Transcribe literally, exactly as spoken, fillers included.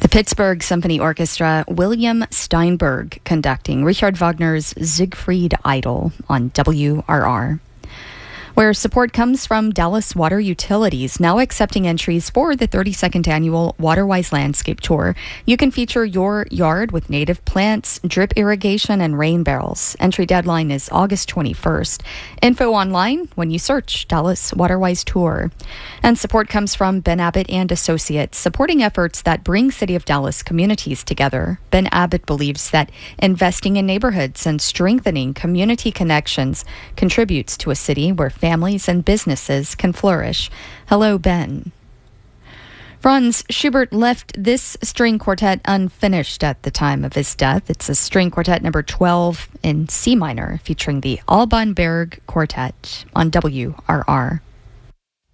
Pittsburgh Symphony Orchestra, William Steinberg conducting Richard Wagner's Siegfried Idol on W R R. Where support comes from Dallas Water Utilities, now accepting entries for the thirty-second annual Waterwise Landscape Tour. You can feature your yard with native plants, drip irrigation, and rain barrels. Entry deadline is August twenty-first. Info online when you search Dallas Waterwise Tour. And support comes from Ben Abbott and Associates, supporting efforts that bring City of Dallas communities together. Ben Abbott believes that investing in neighborhoods and strengthening community connections contributes to a city where families and businesses can flourish. Hello, Ben. Franz Schubert left this string quartet unfinished at the time of his death. It's a string quartet number twelve in C minor, featuring the Alban Berg Quartet on W R R.